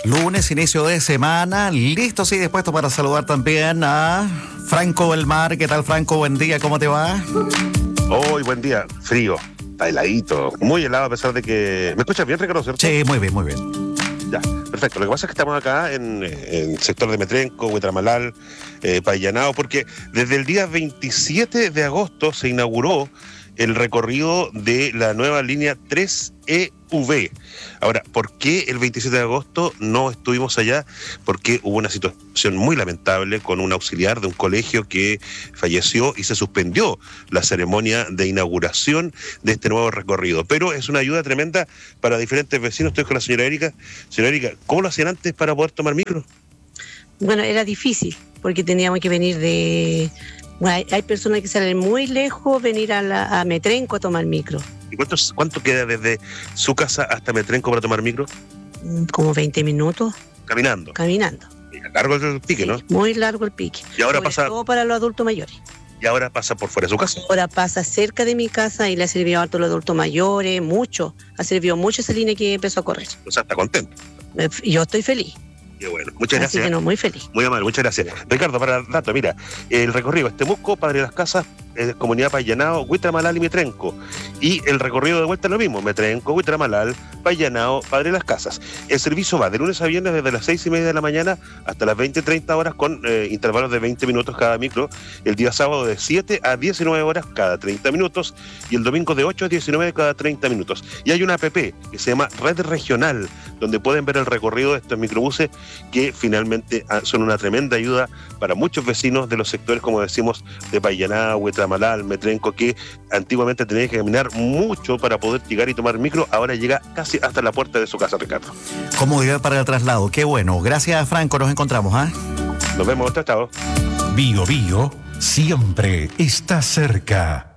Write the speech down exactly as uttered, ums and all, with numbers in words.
Lunes, inicio de semana, listos y dispuestos para saludar también a Franco Belmar. ¿Qué tal, Franco? Buen día, ¿cómo te va? Hoy, buen día, frío, está heladito, muy helado a pesar de que... ¿Me escuchas bien, Ricardo, cierto? Sí, muy bien, muy bien. Ya, perfecto. Lo que pasa es que estamos acá en, en el sector de Metrenco, Huetramalal, eh, Paillanao, porque desde el día veintisiete de agosto se inauguró el recorrido de la nueva línea tres E V. Ahora, ¿por qué el veintisiete de agosto no estuvimos allá? Porque hubo una situación muy lamentable con un auxiliar de un colegio que falleció y se suspendió la ceremonia de inauguración de este nuevo recorrido. Pero es una ayuda tremenda para diferentes vecinos. Estoy con la señora Erika. Señora Erika, ¿cómo lo hacían antes para poder tomar micro? Bueno, era difícil porque teníamos que venir de... Bueno, hay, hay personas que salen muy lejos, venir a, la, a Metrenco a tomar micro. ¿Y cuánto, cuánto queda desde su casa hasta Metrenco para tomar micro? Como veinte minutos. Caminando. Caminando. Largo el pique, Sí, ¿no? muy largo el pique. Y ahora Sobre pasa... todo para los adultos mayores. Y ahora pasa por fuera de su casa. Ahora pasa cerca de mi casa y le ha servido a todos los adultos mayores, mucho. Ha servido mucho esa línea que empezó a correr. O sea, está contento. Yo estoy feliz. Qué bueno, muchas Así gracias. que no, muy feliz. Muy amable, muchas gracias. Ricardo, para el dato, mira, el recorrido es Temuco, Padre Las Casas, eh, Comunidad Paillanao, Huitramalal y Metrenco. Y el recorrido de vuelta es lo mismo, Metrenco, Huitramalal, Paillanao, Padre Las Casas. El servicio va de lunes a viernes desde las seis y media de la mañana hasta las veinte, treinta horas con eh, intervalos de veinte minutos cada micro. El día sábado de siete a diecinueve horas cada treinta minutos y el domingo de ocho a diecinueve cada treinta minutos. Y hay una app que se llama Red Regional, donde pueden ver el recorrido de estos microbuses que finalmente son una tremenda ayuda para muchos vecinos de los sectores, como decimos, de Paillanao, Huetramalal, Metrenco, que antiguamente tenían que caminar mucho para poder llegar y tomar micro, ahora llega casi hasta la puerta de su casa, Ricardo. Comodidad para el traslado, qué bueno. Gracias, Franco, nos encontramos, ¿ah? Nos vemos, chao, chao. Bio Bio siempre está cerca.